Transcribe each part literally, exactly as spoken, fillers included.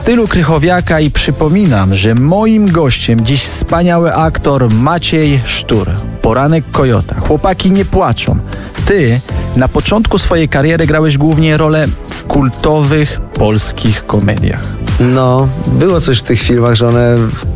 stylu Krychowiaka i przypominam, że moim gościem dziś wspaniały aktor Maciej Sztur. Poranek Kojota. Chłopaki nie płaczą. Ty na początku swojej kariery grałeś głównie role w kultowych polskich komediach. No, było coś w tych filmach, że one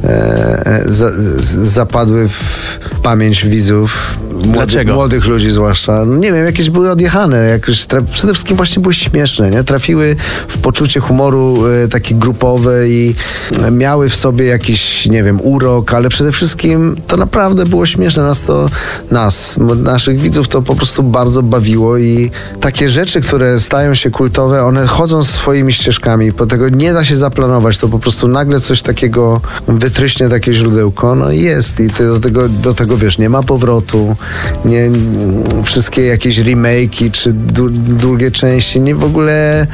e, za, zapadły w pamięć widzów. Młody, Dlaczego? Młodych ludzi zwłaszcza. No nie wiem, jakieś były odjechane. Jakoś tra- przede wszystkim właśnie były śmieszne, nie? Trafiły w poczucie humoru e, takie grupowe i e, miały w sobie jakiś, nie wiem, urok, ale przede wszystkim to naprawdę było śmieszne. Nas to, nas, naszych widzów to po prostu bardzo bawiło i takie rzeczy, które stają się kultowe, one chodzą swoimi ścieżkami. Po tego nie da się zaplanować. To po prostu nagle coś takiego wytryśnie, takie źródełko. No i jest. I ty do tego, do tego, wiesz, nie ma powrotu. Nie, wszystkie jakieś remake'i czy du, długie części. Nie w ogóle...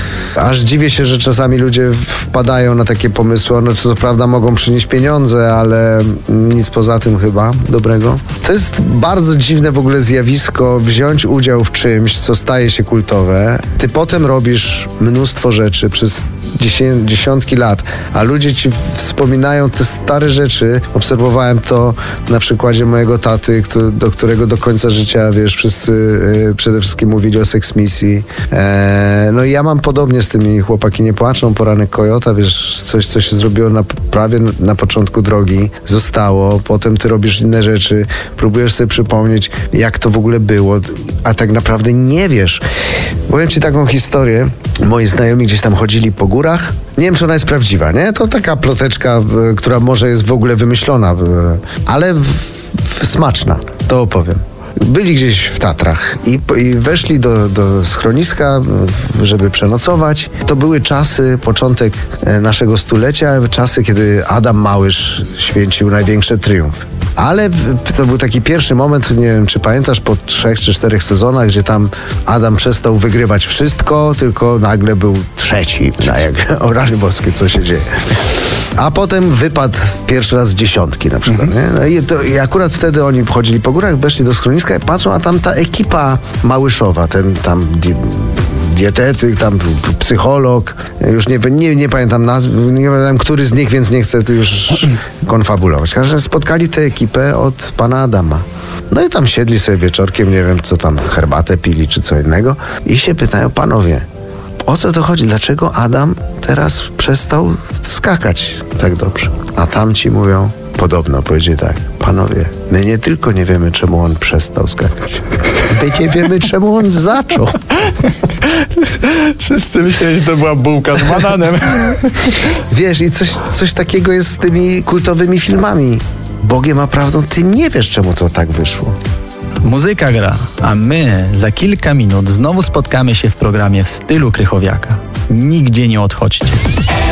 Aż dziwię się, że czasami ludzie wpadają na takie pomysły. One co prawda mogą przynieść pieniądze, ale nic poza tym chyba dobrego. To jest bardzo dziwne w ogóle zjawisko wziąć udział w czymś, co staje się kultowe. Ty potem robisz mnóstwo rzeczy przez dziesiątki lat, a ludzie ci wspominają te stare rzeczy. Obserwowałem to na przykładzie mojego taty, który, do którego do końca życia, wiesz, wszyscy yy, przede wszystkim mówili o Sex Misji. Eee, no i ja mam podobnie z tymi Chłopaki nie płaczą, Poranek Kojota, wiesz, coś, co się zrobiło na, prawie na początku drogi, zostało, potem ty robisz inne rzeczy, próbujesz sobie przypomnieć, jak to w ogóle było, a tak naprawdę nie wiesz. Powiem ci taką historię. Moi znajomi gdzieś tam chodzili po górach. Nie wiem, czy ona jest prawdziwa, nie? To taka ploteczka, która może jest w ogóle wymyślona, ale w, w, smaczna. To opowiem. Byli gdzieś w Tatrach i, i weszli do, do schroniska, żeby przenocować. To były czasy, początek naszego stulecia, czasy, kiedy Adam Małysz święcił największy triumf. Ale to był taki pierwszy moment, nie wiem, czy pamiętasz, po trzech czy czterech sezonach, gdzie tam Adam przestał wygrywać wszystko, tylko nagle był trzeci. No jak o rany boskie, co się dzieje. A potem wypadł pierwszy raz z dziesiątki na przykład. Mm-hmm. Nie? No i, to, i akurat wtedy oni chodzili po górach, weszli do schroniska i patrzą, a tam ta ekipa Małyszowa, ten tam... Di- dietetyk, tam psycholog, już nie, nie, nie pamiętam nazw, nie pamiętam, który z nich, więc nie chcę tu już konfabulować. Każdy spotkali tę ekipę od pana Adama. No i tam siedli sobie wieczorkiem, nie wiem co tam, herbatę pili czy co innego i się pytają, panowie, o co to chodzi? Dlaczego Adam teraz przestał skakać tak dobrze? A tamci mówią, podobno powiedzieli tak, panowie, my nie tylko nie wiemy, czemu on przestał skakać, my nie wiemy, czemu on zaczął. Wszyscy myśleli, że to była bułka z bananem. Wiesz, i coś, coś takiego jest z tymi kultowymi filmami. Bogiem a prawdą, ty nie wiesz, czemu to tak wyszło. Muzyka gra, a my za kilka minut znowu spotkamy się w programie w stylu Krychowiaka. Nigdzie nie odchodźcie.